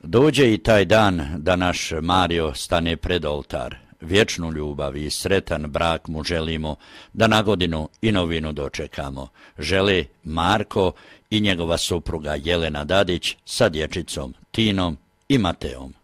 Dođe i taj dan da naš Mario stane pred oltar. Vječnu ljubav i sretan brak mu želimo, da na godinu i novinu dočekamo. Žele Marko i njegova supruga Jelena Dadić sa dječicom Tinom i Mateom.